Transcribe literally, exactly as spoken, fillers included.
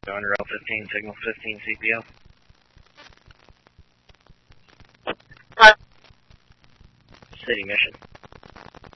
Under L fifteen, signal fifteen C P O. Hi. City mission.